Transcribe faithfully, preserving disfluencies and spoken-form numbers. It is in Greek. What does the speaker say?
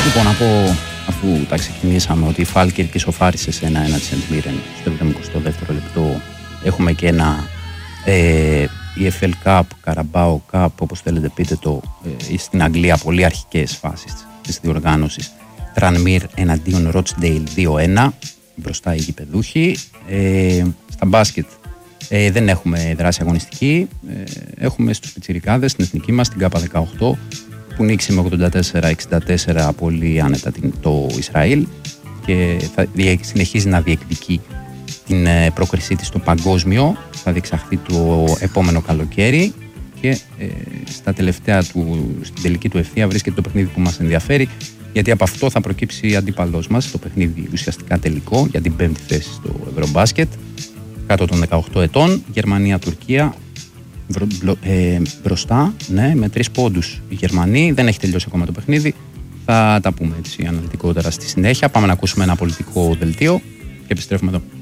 Λοιπόν, να πω, αφού τα ξεκινήσαμε, ότι η Φάλκιρ ισοφάρισε σε ένα ένα της Σεντ-Μίρεν στο εβδομηκοστό δεύτερο λεπτό. Έχουμε και ένα ε, ι εφ ελ Cup, Carabao Cup, όπως θέλετε πείτε το, ε, στην Αγγλία, πολύ αρχικές φάσεις της διοργάνωσης. Τρανμίρ εναντίον Ρότσντεϊλ δύο ένα, μπροστά οι γηπεδούχοι. Ε, στα μπάσκετ ε, δεν έχουμε δράση αγωνιστική. Ε, έχουμε στους πιτσιρικάδες, στην εθνική μας, την Κάπα δεκαοκτώ, που νίκησε με ογδόντα τέσσερα εξήντα τέσσερα πολύ άνετα το Ισραήλ και θα συνεχίζει να διεκδικεί την πρόκρισή της στο παγκόσμιο. Θα διεξαχθεί το επόμενο καλοκαίρι και ε, στα τελευταία του, στην τελική του ευθεία βρίσκεται το παιχνίδι που μας ενδιαφέρει, γιατί από αυτό θα προκύψει αντίπαλός μας, το παιχνίδι ουσιαστικά τελικό για την πέμπτη θέση στο Ευρωμπάσκετ, κάτω των δεκαοκτώ ετών, Γερμανία-Τουρκία. Ε, μπροστά, ναι, με τρεις πόντους οι Γερμανοί. Δεν έχει τελειώσει ακόμα το παιχνίδι. Θα τα πούμε έτσι αναλυτικότερα στη συνέχεια. Πάμε να ακούσουμε ένα πολιτικό δελτίο και επιστρέφουμε εδώ.